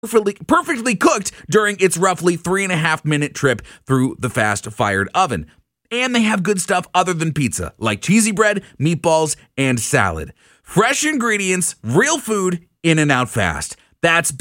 perfectly cooked during its roughly 3.5-minute trip through the fast-fired oven. And they have good stuff other than pizza, like cheesy bread, meatballs, and salad. Fresh ingredients, real food, in and out fast. That's